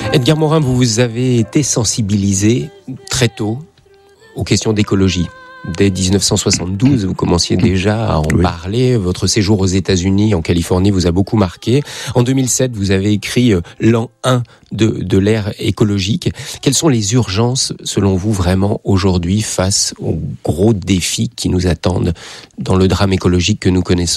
Edgar Morin, vous avez été sensibilisé très tôt aux questions d'écologie. Dès 1972, vous commenciez déjà à en parler. Votre séjour aux États-Unis, en Californie, vous a beaucoup marqué. En 2007, vous avez écrit l'an 1 de l'ère écologique. Quelles sont les urgences, selon vous, vraiment aujourd'hui, face aux gros défis qui nous attendent dans le drame écologique que nous connaissons ?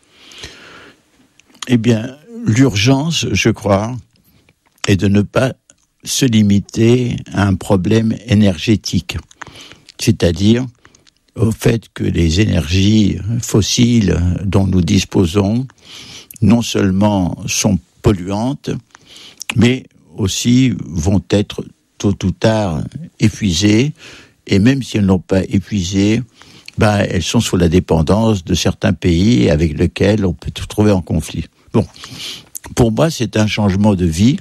Eh bien, l'urgence, je crois, est de ne pas se limiter à un problème énergétique. C'est-à-dire au fait que les énergies fossiles dont nous disposons non seulement sont polluantes, mais aussi vont être tôt ou tard épuisées, et même si elles n'ont pas épuisé, elles sont sous la dépendance de certains pays avec lesquels on peut se trouver en conflit. Bon, pour moi, c'est un changement de vie,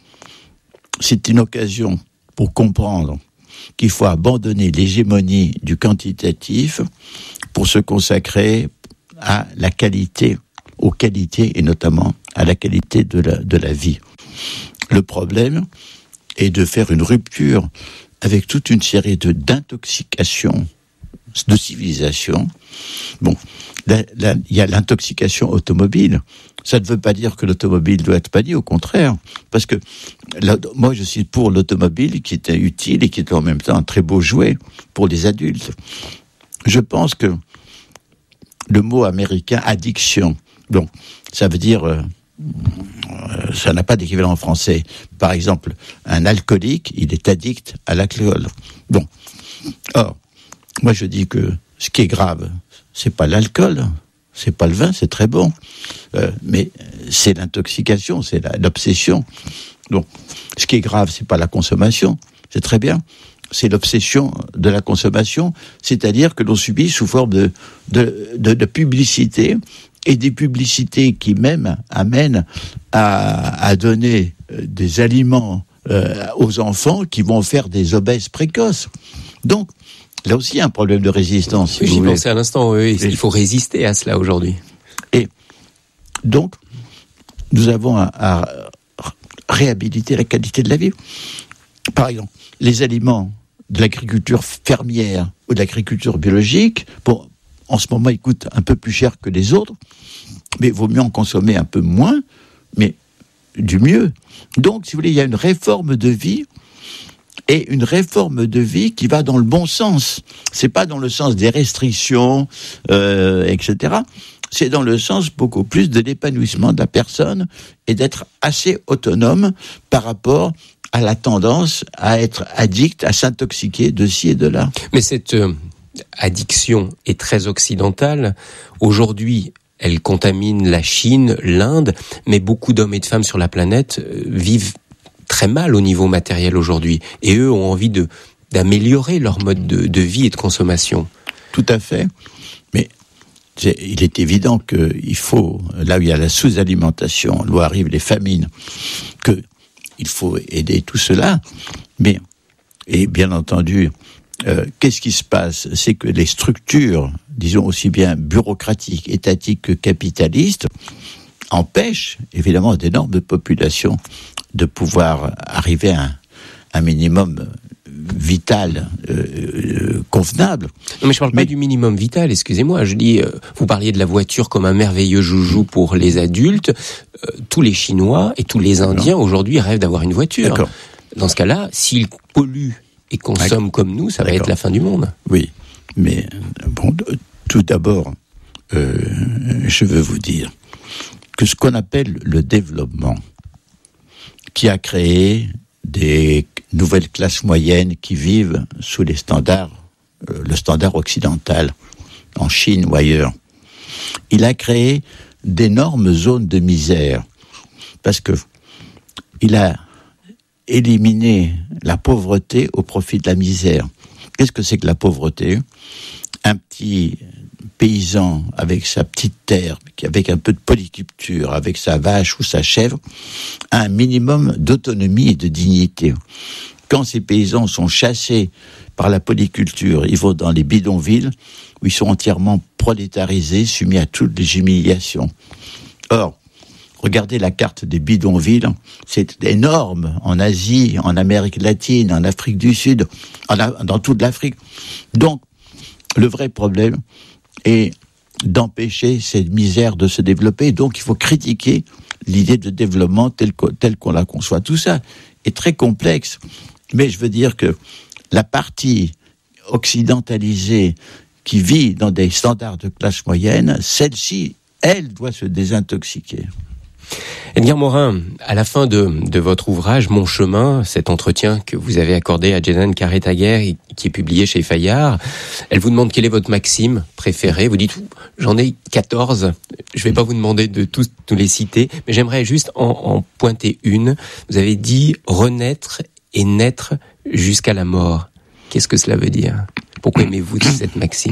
c'est une occasion pour comprendre qu'il faut abandonner l'hégémonie du quantitatif pour se consacrer à la qualité, aux qualités et notamment à la qualité de la vie. Le problème est de faire une rupture avec toute une série d'intoxications de civilisation. Bon, il y a l'intoxication automobile. Ça ne veut pas dire que l'automobile doit être bannie, au contraire. Parce que moi, je suis pour l'automobile qui est utile et qui est en même temps un très beau jouet pour les adultes. Je pense que le mot américain addiction, bon, ça veut dire, ça n'a pas d'équivalent en français. Par exemple, un alcoolique, il est addict à l'alcool. Bon. Or, moi, je dis que ce qui est grave, c'est pas l'alcool, c'est pas le vin, c'est très bon, mais c'est l'intoxication, c'est l'obsession. Donc, ce qui est grave, c'est pas la consommation, c'est très bien, c'est l'obsession de la consommation, c'est-à-dire que l'on subit sous forme de publicité, et des publicités qui même amènent à donner des aliments aux enfants qui vont faire des obèses précoces. Donc, là aussi, il y a un problème de résistance. Oui, j'y pensais à l'instant, oui. Il faut résister à cela aujourd'hui. Et donc, nous avons à réhabiliter la qualité de la vie. Par exemple, les aliments de l'agriculture fermière ou de l'agriculture biologique, bon, en ce moment, ils coûtent un peu plus cher que les autres, mais il vaut mieux en consommer un peu moins, mais du mieux. Donc, si vous voulez, il y a une réforme de vie, et une réforme de vie qui va dans le bon sens. C'est pas dans le sens des restrictions, etc. C'est dans le sens beaucoup plus de l'épanouissement de la personne et d'être assez autonome par rapport à la tendance à être addict, à s'intoxiquer de ci et de là. Mais cette addiction est très occidentale. Aujourd'hui, elle contamine la Chine, l'Inde, mais beaucoup d'hommes et de femmes sur la planète vivent très mal au niveau matériel aujourd'hui. Et eux ont envie d'améliorer leur mode de vie et de consommation. Tout à fait. Mais il est évident qu'il faut, là où il y a la sous-alimentation, là où arrivent les famines, qu'il faut aider tout cela. Mais, et bien entendu, qu'est-ce qui se passe ? C'est que les structures, disons aussi bien bureaucratiques, étatiques que capitalistes, empêchent évidemment d'énormes populations de pouvoir arriver à un minimum vital convenable. Non, mais je parle pas du minimum vital, excusez-moi. Je dis, vous parliez de la voiture comme un merveilleux joujou pour les adultes. Tous les Chinois et tous les Indiens aujourd'hui rêvent d'avoir une voiture. D'accord. Dans ce cas-là, s'ils polluent et consomment comme nous, ça va être la fin du monde. Oui, mais bon, tout d'abord, je veux vous dire que ce qu'on appelle le développement, qui a créé des nouvelles classes moyennes qui vivent sous les standards, le standard occidental, en Chine ou ailleurs. Il a créé d'énormes zones de misère, parce que il a éliminé la pauvreté au profit de la misère. Qu'est-ce que c'est que la pauvreté ? Un petit paysan avec sa petite terre, avec un peu de polyculture, avec sa vache ou sa chèvre, a un minimum d'autonomie et de dignité. Quand ces paysans sont chassés par la polyculture, ils vont dans les bidonvilles où ils sont entièrement prolétarisés, soumis à toutes les humiliations. Or, Regardez la carte des bidonvilles, c'est énorme en Asie, en Amérique latine, en Afrique du Sud, dans toute l'Afrique. Donc, le vrai problème est d'empêcher cette misère de se développer. Donc, il faut critiquer l'idée de développement telle qu'on la conçoit. Tout ça est très complexe, mais je veux dire que la partie occidentalisée qui vit dans des standards de classe moyenne, celle-ci, elle doit se désintoxiquer. Edgar Morin, à la fin de votre ouvrage Mon chemin, cet entretien que vous avez accordé à Jeanne Carré-Taguer et qui est publié chez Fayard, elle vous demande quelle est votre maxime préférée. Vous dites, j'en ai 14, je ne vais pas vous demander de tous les citer, mais j'aimerais juste en pointer une. Vous avez dit renaître et naître jusqu'à la mort. Qu'est-ce que cela veut dire ? Pourquoi aimez-vous cette maxime ?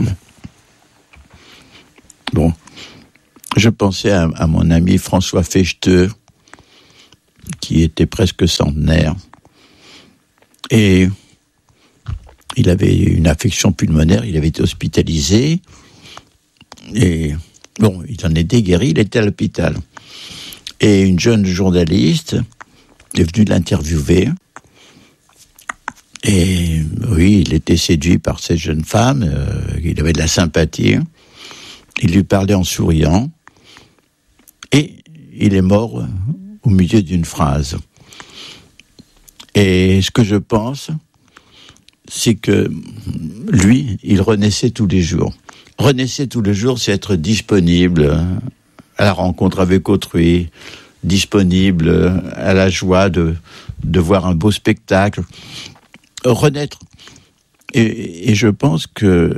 Bon, je pensais à mon ami François Fechteux, qui était presque centenaire, et il avait une affection pulmonaire, il avait été hospitalisé, et bon, il en était guéri, il était à l'hôpital. Et une jeune journaliste est venue l'interviewer, et oui, il était séduit par cette jeune femme, il avait de la sympathie, il lui parlait en souriant, et il est mort au milieu d'une phrase. Et ce que je pense, c'est que lui, il renaissait tous les jours. Renaissait tous les jours, c'est être disponible à la rencontre avec autrui, disponible à la joie de voir un beau spectacle. Renaître. Et je pense que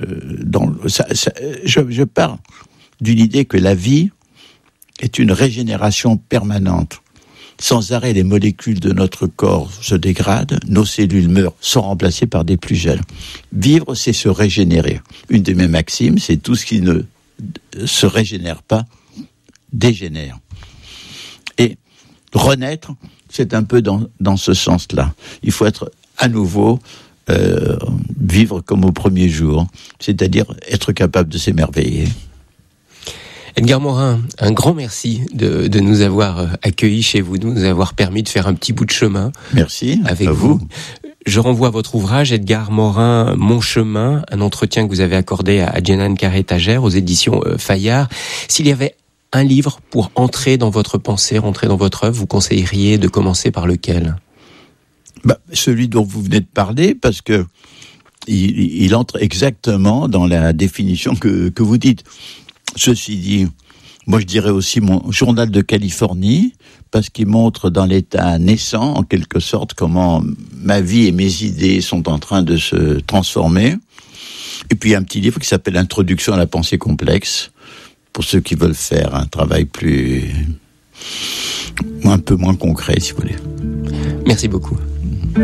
je pars d'une idée que la vie est une régénération permanente. Sans arrêt, les molécules de notre corps se dégradent, nos cellules meurent, sont remplacées par des plus jeunes. Vivre, c'est se régénérer. Une de mes maximes, c'est tout ce qui ne se régénère pas, dégénère. Et renaître, c'est un peu dans ce sens-là. Il faut être à nouveau, vivre comme au premier jour, c'est-à-dire être capable de s'émerveiller. Edgar Morin, un grand merci de nous avoir accueillis chez vous, de nous avoir permis de faire un petit bout de chemin. Merci avec vous. Je renvoie à votre ouvrage, Edgar Morin, Mon chemin, un entretien que vous avez accordé à Jeanne Carré-Taguer aux éditions Fayard. S'il y avait un livre pour entrer dans votre pensée, rentrer dans votre œuvre, vous conseilleriez de commencer par lequel ? Celui dont vous venez de parler, parce que il entre exactement dans la définition que vous dites. Ceci dit, moi je dirais aussi mon journal de Californie, parce qu'il montre dans l'état naissant, en quelque sorte, comment ma vie et mes idées sont en train de se transformer. Et puis un petit livre qui s'appelle Introduction à la pensée complexe, pour ceux qui veulent faire un travail un peu moins concret, si vous voulez. Merci beaucoup.